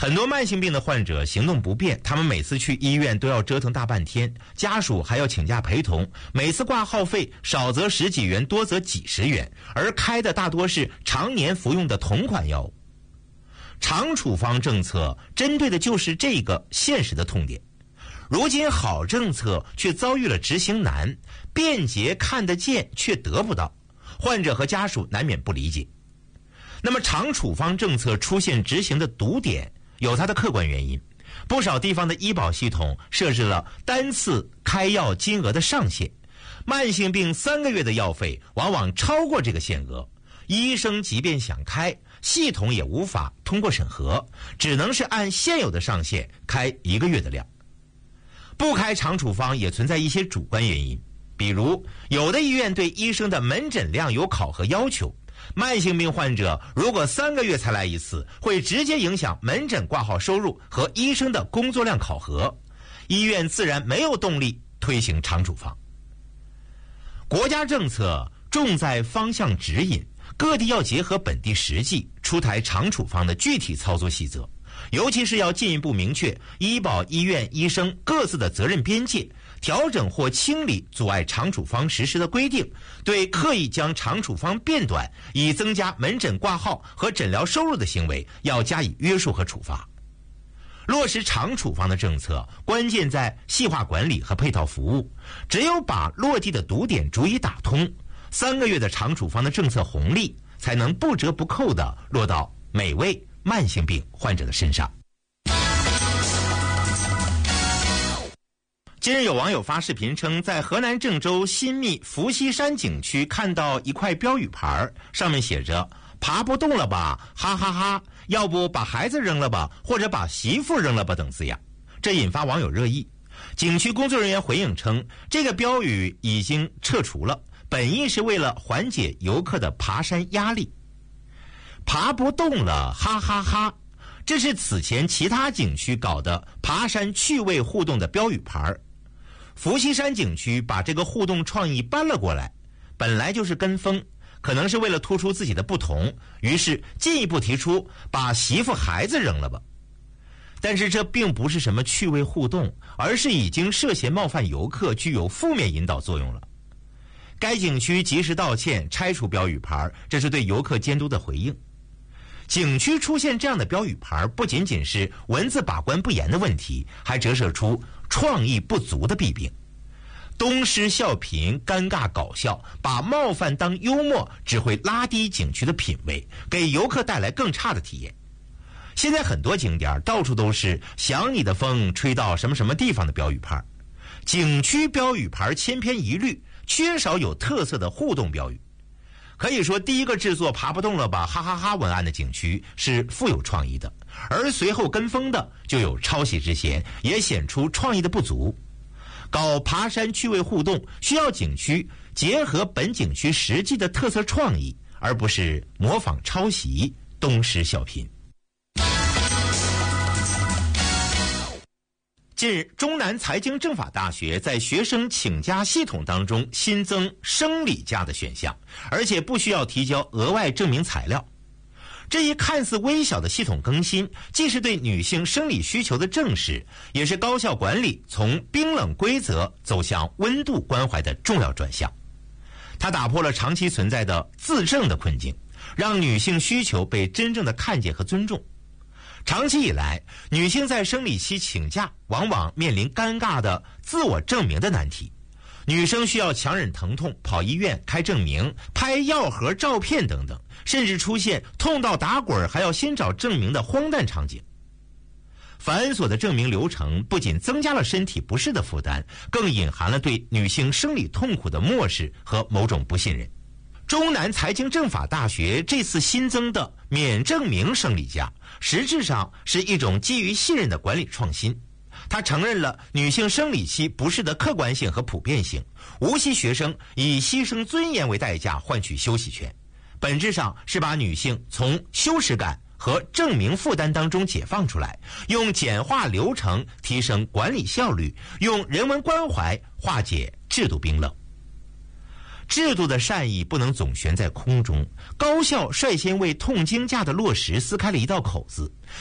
很多慢性病的患者行动不便，他们每次去医院都要折腾大半天，家属还要请假陪同，每次挂号费少则10几元，多则几十元，而开的大多是常年服用的同款药物。长处方政策针对的就是这个现实的痛点。如今好政策却遭遇了执行难，便捷看得见却得不到，患者和家属难免不理解。那么长处方政策出现执行的堵点，有它的客观原因。不少地方的医保系统设置了单次开药金额的上限，慢性病3个月的药费往往超过这个限额，医生即便想开，系统也无法通过审核，只能是按现有的上限开1个月的量。不开长处方也存在一些主观原因，比如有的医院对医生的门诊量有考核要求，慢性病患者如果3个月才来一次，会直接影响门诊挂号收入和医生的工作量考核，医院自然没有动力推行长处方。国家政策重在方向指引，各地要结合本地实际，出台长处方的具体操作细则，尤其是要进一步明确医保、医院、医生各自的责任边界，调整或清理阻碍长处方实施的规定，对刻意将长处方变短以增加门诊挂号和诊疗收入的行为要加以约束和处罚。落实长处方的政策，关键在细化管理和配套服务，只有把落地的堵点逐一打通，3个月的长处方的政策红利才能不折不扣地落到每位慢性病患者的身上。近日有网友发视频称，在河南郑州新密伏羲山景区看到一块标语牌，上面写着爬不动了吧，哈哈哈，要不把孩子扔了吧，或者把媳妇扔了吧等字样，这引发网友热议。景区工作人员回应称，这个标语已经撤除了，本意是为了缓解游客的爬山压力。爬不动了，哈哈哈，这是此前其他景区搞的爬山趣味互动的标语牌。伏羲山景区把这个互动创意搬了过来，本来就是跟风，可能是为了突出自己的不同，于是进一步提出把媳妇孩子扔了吧。但是这并不是什么趣味互动，而是已经涉嫌冒犯游客，具有负面引导作用了。该景区及时道歉，拆除标语牌，这是对游客监督的回应。景区出现这样的标语牌，不仅仅是文字把关不严的问题，还折射出创意不足的弊病。东施效颦，尴尬搞笑，把冒犯当幽默，只会拉低景区的品位，给游客带来更差的体验。现在很多景点到处都是想你的风吹到什么什么地方的标语牌，景区标语牌千篇一律，缺少有特色的互动标语。可以说，第一个制作爬不动了吧哈哈哈文案的景区是富有创意的，而随后跟风的就有抄袭之嫌，也显出创意的不足。搞爬山趣味互动，需要景区结合本景区实际的特色创意，而不是模仿抄袭、东施效颦。近日，中南财经政法大学在学生请假系统当中新增生理假的选项，而且不需要提交额外证明材料。这一看似微小的系统更新，既是对女性生理需求的正视，也是高校管理从冰冷规则走向温度关怀的重要转向。它打破了长期存在的自证的困境，让女性需求被真正的看见和尊重。长期以来，女性在生理期请假往往面临尴尬的自我证明的难题。女生需要强忍疼痛跑医院开证明、拍药盒照片等等，甚至出现痛到打滚还要先找证明的荒诞场景。繁琐的证明流程不仅增加了身体不适的负担，更隐含了对女性生理痛苦的漠视和某种不信任。中南财经政法大学这次新增的免证明生理假，实质上是一种基于信任的管理创新。他承认了女性生理期不适的客观性和普遍性，无锡学生以牺牲尊严为代价换取休息权，本质上是把女性从羞耻感和证明负担当中解放出来，用简化流程提升管理效率，用人文关怀化解制度冰冷。制度的善意不能总悬在空中，高校率先为痛经假的落实撕开了一道口子，